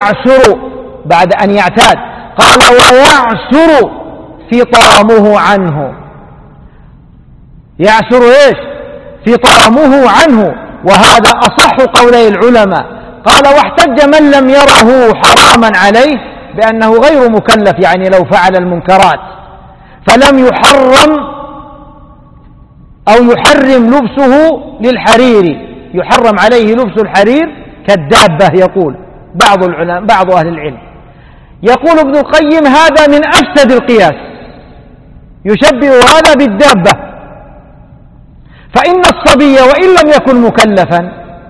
يعسر بعد أن يعتاد، قال ويعسر فطامه عنه. يعسر إيش؟ فطامه عنه، وهذا أصح قولي العلماء. قال واحتج من لم يره حراما عليه بأنه غير مكلف، يعني لو فعل المنكرات فلم يحرم أو يحرم لبسه للحرير، يحرم عليه لبس الحرير كالدابة، يقول بعض أهل العلم. يقول ابن القيم هذا من أفسد القياس، يشبه هذا بالدابة، فإن الصبي وإن لم يكن مكلفا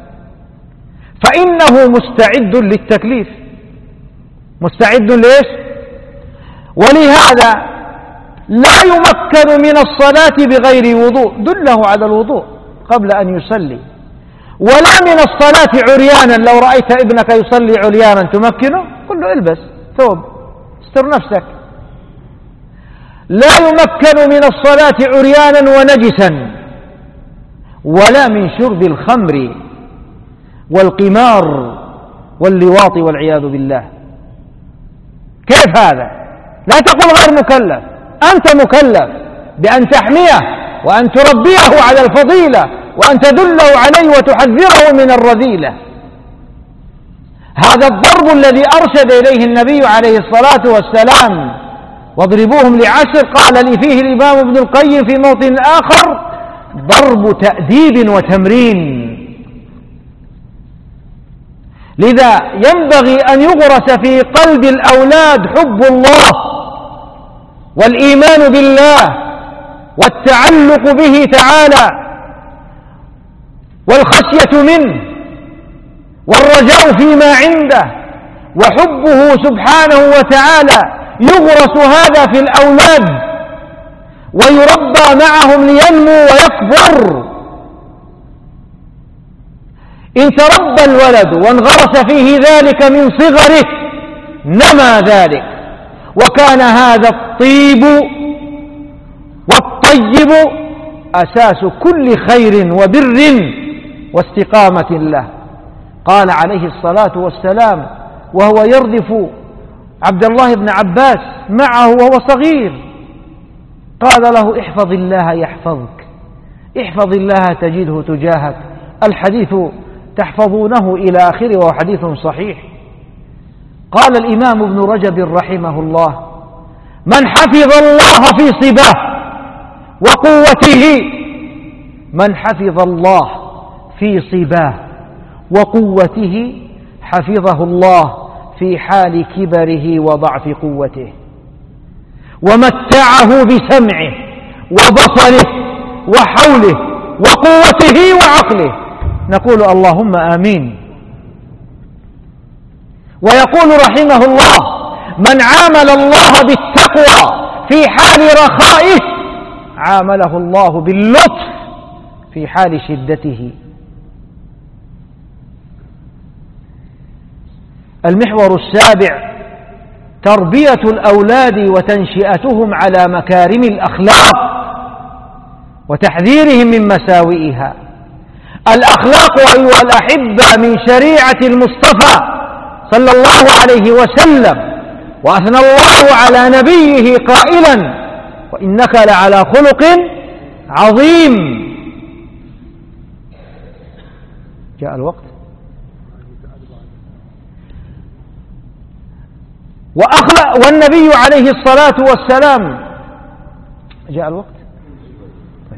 فإنه مستعد للتكليف، مستعد ليش؟ ولهذا لا يمكن من الصلاة بغير وضوء، دله على الوضوء قبل أن يصلي، ولا من الصلاة عريانا، لو رأيت ابنك يصلي عريانا تمكنه؟ قل له البس ثوب استر نفسك. لا يمكن من الصلاة عريانا ونجسا، ولا من شرب الخمر والقمار واللواط والعياذ بالله. كيف هذا؟ لا تقل غير مكلف، أنت مكلف بأن تحميه وأن تربيه على الفضيلة وأن تدله عليه وتحذره من الرذيلة. هذا الضرب الذي أرشد إليه النبي عليه الصلاة والسلام، واضربوهم لعشر، قال لي فيه الإمام ابن القيم في موطن آخر ضرب تأديب وتمرين. لذا ينبغي أن يغرس في قلب الأولاد حب الله والإيمان بالله والتعلق به تعالى والخشية منه والرجاء فيما عنده وحبه سبحانه وتعالى. يغرس هذا في الأولاد ويربى معهم لينمو ويكبر. إن تربى الولد وانغرس فيه ذلك من صغره نما ذلك، وكان هذا الطيب والطيب أساس كل خير وبر واستقامة له. قال عليه الصلاة والسلام وهو يردف عبد الله بن عباس معه وهو صغير، قال له احفظ الله يحفظك، احفظ الله تجده تجاهك. الحديث تحفظونه إلى آخره وهو حديث صحيح. قال الإمام ابن رجب رحمه الله من حفظ الله في صباه وقوته، من حفظ الله في صباه وقوته حفظه الله في حال كبره وضعف قوته، ومتعه بسمعه وبصره وحوله وقوته وعقله. نقول اللهم آمين. ويقول رحمه الله من عامل الله بالتقوى في حال رخائه عامله الله باللطف في حال شدته. المحور السابع تربية الأولاد وتنشئتهم على مكارم الأخلاق وتحذيرهم من مساوئها. الأخلاق أيها الأحبة من شريعة المصطفى صلى الله عليه وسلم، وأثنى الله على نبيه قائلا وإنك لعلى خلق عظيم. جاء الوقت. والنبي عليه الصلاة والسلام جاء الوقت. طيب.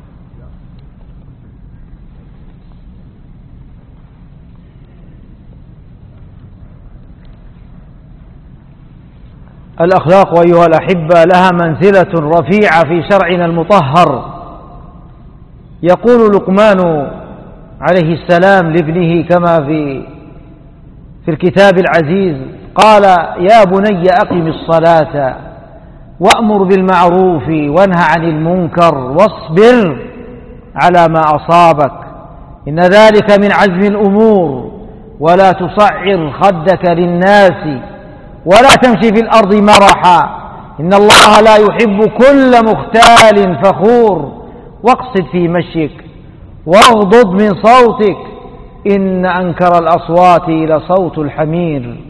الأخلاق أيها الأحبة لها منزلة رفيعة في شرعنا المطهر. يقول لقمان عليه السلام لابنه كما في الكتاب العزيز، قال يا بني أقم الصلاة وأمر بالمعروف وانهى عن المنكر واصبر على ما أصابك إن ذلك من عزم الأمور ولا تصعر خدك للناس ولا تمشي في الأرض مرحا إن الله لا يحب كل مختال فخور واقصد في مشيك واغضض من صوتك إن أنكر الأصوات لصوت الحمير.